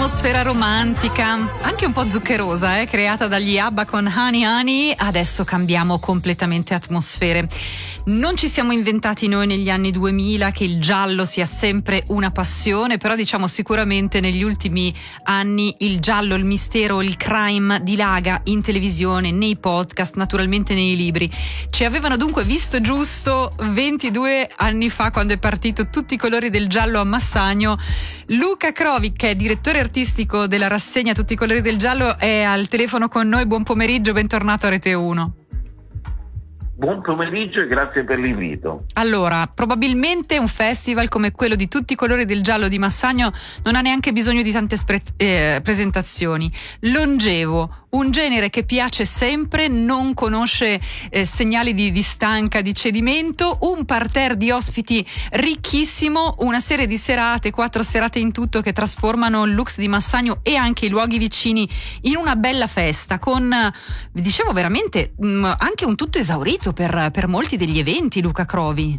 Atmosfera romantica, anche un po' zuccherosa, creata dagli ABBA con Honey Honey. Adesso cambiamo completamente atmosfere. Non ci siamo inventati noi negli anni 2000 che il giallo sia sempre una passione, però diciamo sicuramente negli ultimi anni il giallo, il mistero, il crime dilaga in televisione, nei podcast, naturalmente nei libri. Ci avevano dunque visto giusto 22 anni fa, quando è partito Tutti i colori del giallo a Massagno. Luca Crovi, che è direttore artistico della rassegna Tutti i colori del giallo, è al telefono con noi. Buon pomeriggio, bentornato a Rete 1. Buon pomeriggio e grazie per l'invito. Allora, probabilmente un festival come quello di Tutti i colori del giallo di Massagno non ha neanche bisogno di tante presentazioni. Longevo, un genere che piace sempre, non conosce segnali di stanca, di cedimento, un parterre di ospiti ricchissimo, una serie di serate, 4 serate in tutto, che trasformano il Lux di Massagno e anche i luoghi vicini in una bella festa, con, dicevo, veramente anche un tutto esaurito per molti degli eventi, Luca Crovi.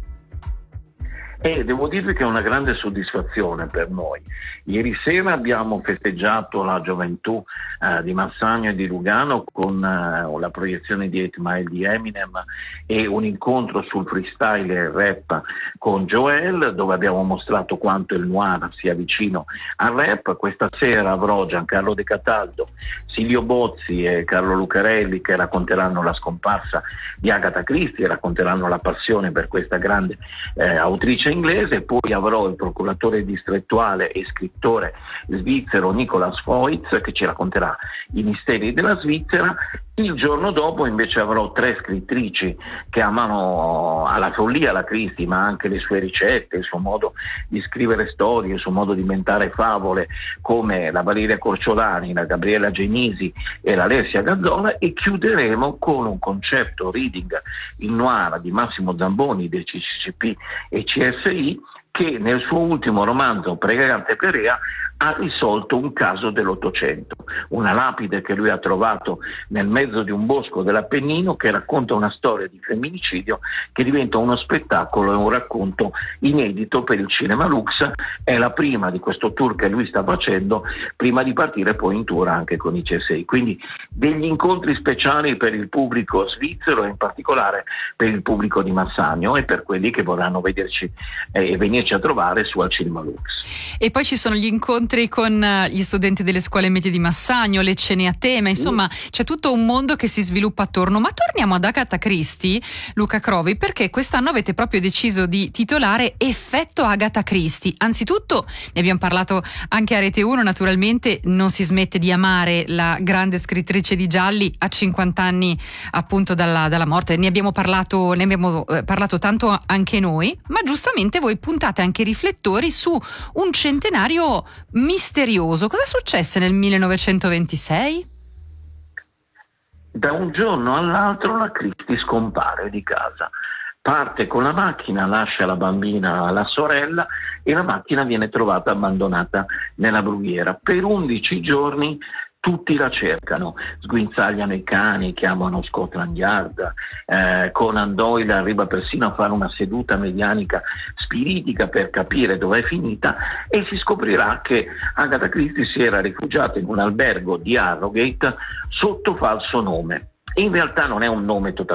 Devo dirvi che è una grande soddisfazione per noi. Ieri sera abbiamo festeggiato la gioventù di Massagno e di Lugano con la proiezione di 8 Mile di Eminem e un incontro sul freestyle e rap con Joel, dove abbiamo mostrato quanto il noir sia vicino al rap. Questa sera avrò Giancarlo De Cataldo, Silvio Bozzi e Carlo Lucarelli che racconteranno la scomparsa di Agatha Christie e racconteranno la passione per questa grande autrice inglese. Poi avrò il procuratore distrettuale e scrittore svizzero Nicolas Voits che ci racconterà i misteri della Svizzera. Il giorno dopo invece avrò 3 scrittrici che amano alla follia la Christie, ma anche le sue ricette, il suo modo di scrivere storie, il suo modo di inventare favole, come la Valeria Corciolani, la Gabriella Genisi e la Alessia Gazzola. E chiuderemo con un concerto reading in noir di Massimo Zamboni del CCCP e CSI, che nel suo ultimo romanzo Pregante Perea ha risolto un caso dell'Ottocento, una lapide che lui ha trovato nel mezzo di un bosco dell'Appennino, che racconta una storia di femminicidio che diventa uno spettacolo e un racconto inedito per il Cinema Lux. È la prima di questo tour che lui sta facendo prima di partire poi in tour anche con i CSI. Quindi degli incontri speciali per il pubblico svizzero e in particolare per il pubblico di Massagno e per quelli che vorranno vederci e venirci a trovare su al Cinema Lux. E poi ci sono gli incontri con gli studenti delle scuole medie di Massagno, le cene a tema, insomma c'è tutto un mondo che si sviluppa attorno. Ma torniamo ad Agatha Christie, Luca Crovi, perché quest'anno avete proprio deciso di titolare Effetto Agatha Christie. Anzitutto ne abbiamo parlato anche a Rete 1, naturalmente non si smette di amare la grande scrittrice di gialli a 50 anni appunto dalla morte. Ne abbiamo parlato tanto anche noi, ma giustamente voi puntate anche i riflettori su un centenario misterioso. Cosa successe nel 1926? Da un giorno all'altro la Christie scompare di casa. Parte con la macchina, lascia la bambina alla sorella e la macchina viene trovata abbandonata nella brughiera. Per 11 giorni tutti la cercano, sguinzagliano i cani, chiamano Scotland Yard, Conan Doyle arriva persino a fare una seduta medianica spiritica per capire dove è finita, e si scoprirà che Agatha Christie si era rifugiata in un albergo di Harrogate sotto falso nome. In realtà non è un nome totalmente